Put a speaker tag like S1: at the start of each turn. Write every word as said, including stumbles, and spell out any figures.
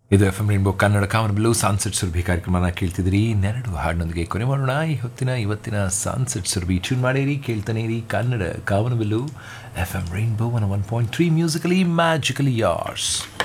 S1: ಇದು F M rainbow Kannada ಕಾಮನಬಿಲ್ಲು sunset Surabhi ಕಾರ್ಯಕ್ರಮನ ಕೇಳ್ತಿದ್ರಿ. ಇನ್ನೆರಡು ಹಾಡಿನೊಂದಿಗೆ ಕೊನೆ ಮಾಡೋಣ ಈ ಹೊತ್ತಿನ ಇವತ್ತಿನ ಸನ್ಸೆಟ್ ಸುರಭಿ. ಟ್ಯೂನ್ ಮಾಡಿರಿ, ಕೇಳ್ತಾನೆ ಇರಿ ಕನ್ನಡ ಕಾಮನಬಿಲ್ಲು F M rainbow one one point three musically magically ಯಾರ್ಸ್.